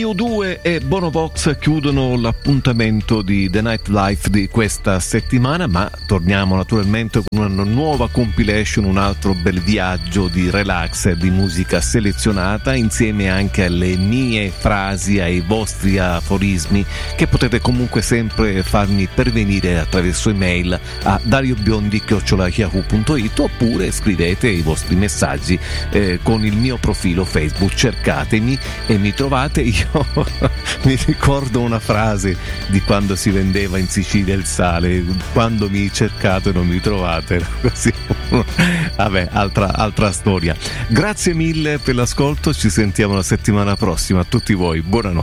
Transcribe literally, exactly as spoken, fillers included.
U due e Bonovox chiudono l'appuntamento di The Nightlife di questa settimana, ma torniamo naturalmente con una nuova compilation, un altro bel viaggio di relax e di musica selezionata, insieme anche alle mie frasi, ai vostri aforismi, che potete comunque sempre farmi pervenire attraverso email a dariobiondi chiocciola yahoo punto it, oppure scrivete i vostri messaggi eh, con il mio profilo Facebook, cercatemi e mi trovate. Io mi ricordo una frase di quando si vendeva in Sicilia il sale: quando mi cercate non mi trovate, così. Vabbè, altra, altra storia. Grazie mille per l'ascolto, ci sentiamo la settimana prossima. A tutti voi buonanotte.